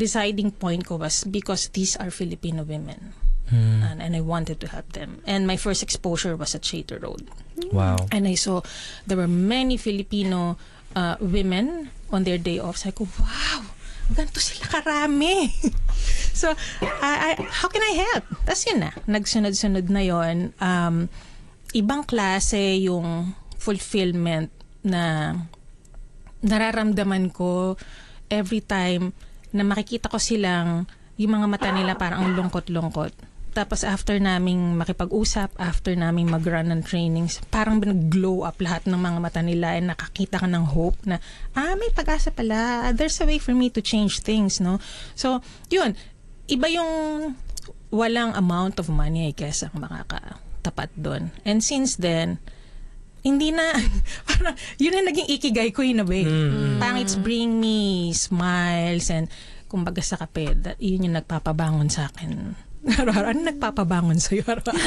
deciding point ko was because these are Filipino women. And I wanted to help them. And my first exposure was at Chater Road. Wow. And I saw there were many Filipino women on their day off. Sabi ko, wow, ganito sila karami. So, how can I help? Tapos yun na. Nagsunod-sunod na yun. Ibang klase yung fulfillment na nararamdaman ko every time na makikita ko silang yung mga mata nila parang ang lungkot-lungkot. Tapos after naming makipag-usap, after naming mag-run ng trainings, parang nag-glow up lahat ng mga mata nila and nakakita ka ng hope na, may pag-asa pala. There's a way for me to change things, no? So, yun. Iba yung walang amount of money, I guess, ang makakatapat doon. And since then, hindi na, parang, yun ang naging ikigai ko in a way. Parang it's bring me smiles and kumbaga sa kape, yun yung nagpapabangon sa akin. Ano nagpapabangon sa'yo?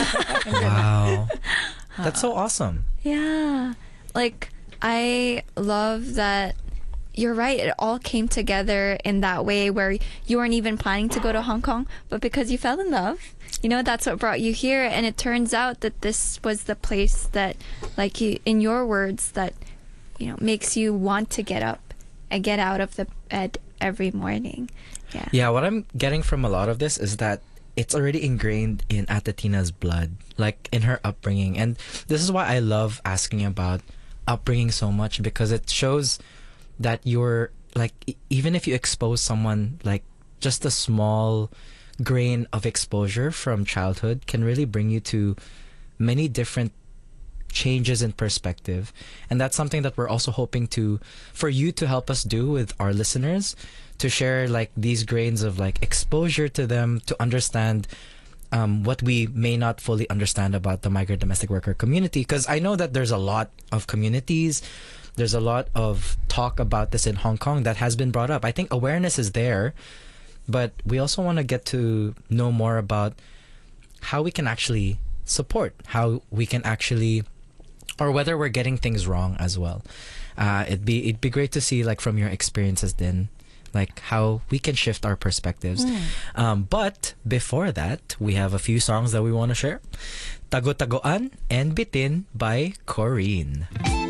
Wow. That's so awesome. Yeah. Like, I love that you're right. It all came together in that way where you weren't even planning to go to Hong Kong, but because you fell in love, that's what brought you here. And it turns out that this was the place that, like you, in your words, that, makes you want to get up and get out of the bed every morning. Yeah. Yeah, what I'm getting from a lot of this is that it's already ingrained in Ate Tina's blood, like in her upbringing. And this is why I love asking about upbringing so much, because it shows that you're like, even if you expose someone, like just a small grain of exposure from childhood can really bring you to many different changes in perspective. And that's something that we're also hoping for you to help us do with our listeners, to share like these grains of like exposure to them, to understand what we may not fully understand about the migrant domestic worker community. Because I know that there's a lot of communities, there's a lot of talk about this in Hong Kong that has been brought up. I think awareness is there, but we also want to get to know more about how we can actually support, how we can actually, or whether we're getting things wrong as well. It'd be great to see, like, from your experiences then, like how we can shift our perspectives. But before that, we have a few songs that we want to share. Tago-Tagoan and Bitin by Corinne.